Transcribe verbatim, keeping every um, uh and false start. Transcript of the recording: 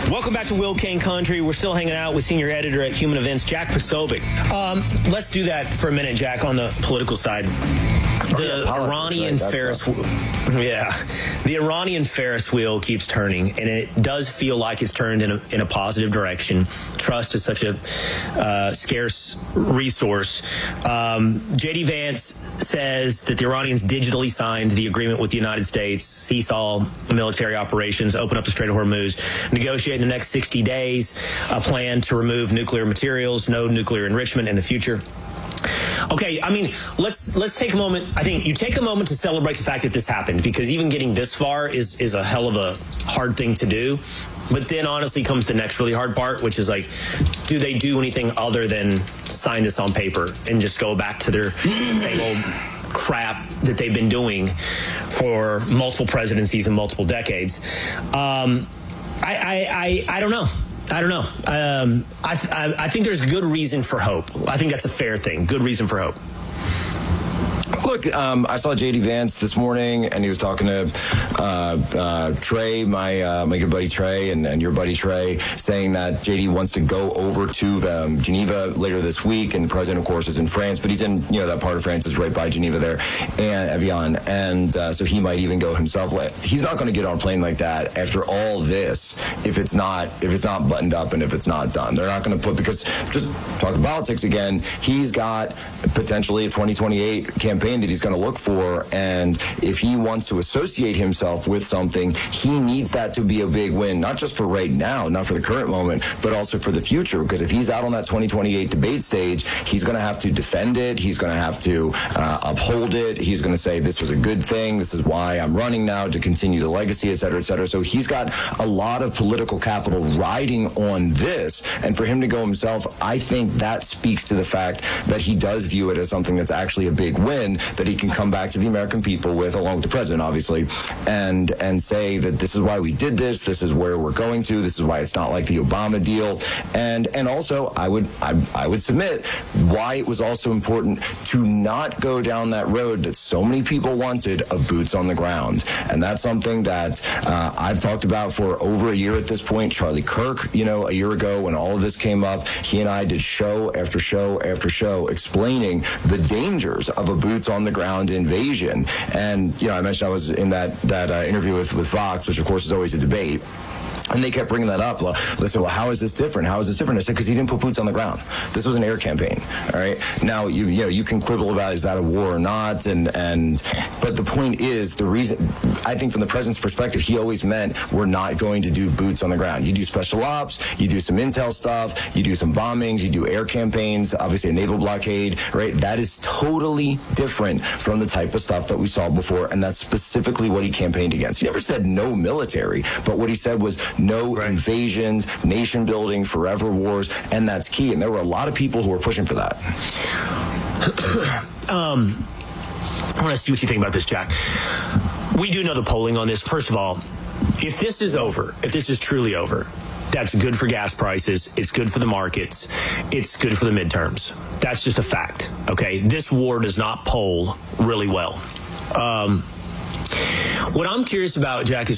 Welcome back to Will Kane Country. We're still hanging out with senior editor at Human Events, Jack Posobiec. Um, let's do that for a minute, Jack, on the political side. The oh, yeah, Iranian right, Ferris wheel, yeah, the Iranian Ferris wheel keeps turning, and it does feel like it's turned in a, in a positive direction. Trust is such a uh, scarce resource. Um, J D Vance says that the Iranians digitally signed the agreement with the United States, cease all military operations, open up the Strait of Hormuz, negotiate in the next sixty days, a plan to remove nuclear materials, no nuclear enrichment in the future. Okay, I mean, let's let's take a moment. I think you take a moment to celebrate the fact that this happened, because even getting this far is is a hell of a hard thing to do. But then honestly comes the next really hard part, which is like, do they do anything other than sign this on paper and just go back to their same old crap that they've been doing for multiple presidencies and multiple decades? Um, I, I, I, I don't know. I don't know. Um, I, th I, I think there's good reason for hope. I think that's a fair thing. Good reason for hope. Look, um, I saw J D Vance this morning, and he was talking to uh, uh, Trey, my uh, my good buddy Trey, and, and your buddy Trey, saying that J D wants to go over to um, Geneva later this week, and the president, of course, is in France, but he's in, you know, that part of France is right by Geneva there, and Evian, and uh, so he might even go himself. He's not going to get on a plane like that after all this if it's not if it's not buttoned up and if it's not done. They're not going to put, because just talking politics again, he's got potentially a twenty twenty-eight campaign that he's going to look for, and if he wants to associate himself with something, he needs that to be a big win, not just for right now, not for the current moment, but also for the future, because if he's out on that twenty twenty-eight debate stage, he's going to have to defend it, he's going to have to uh, uphold it, he's going to say this was a good thing, this is why I'm running now, to continue the legacy, et cetera, et cetera. So he's got a lot of political capital riding on this, and for him to go himself, I think that speaks to the fact that he does view it as something that's actually a big win, that he can come back to the American people with, along with the president, obviously, and and say that this is why we did this, this is where we're going to, this is why it's not like the Obama deal, and and also I would I, I would submit why it was also important to not go down that road that so many people wanted of boots on the ground, and that's something that uh, I've talked about for over a year at this point. Charlie Kirk, you know, a year ago when all of this came up, he and I did show after show after show explaining the dangers of a boots on the ground invasion. And, you know, I mentioned I was in that, that uh, interview with, with Fox, which of course is always a debate. And they kept bringing that up. They said, well, how is this different? How is this different? I said, because he didn't put boots on the ground. This was an air campaign, all right? Now, you you know, you can quibble about is that a war or not, and, and but the point is, the reason, I think from the president's perspective, he always meant we're not going to do boots on the ground. You do special ops, you do some intel stuff, you do some bombings, you do air campaigns, obviously a naval blockade, right? That is totally different from the type of stuff that we saw before, and that's specifically what he campaigned against. He never said no military, but what he said was no right. invasions, nation building, forever wars, and that's key. And there were a lot of people who were pushing for that. um, I want to see what you think about this, Jack. We do know the polling on this. First of all, if this is over, if this is truly over, that's good for gas prices. It's good for the markets. It's good for the midterms. That's just a fact, okay? This war does not poll really well. Um, what I'm curious about, Jack, is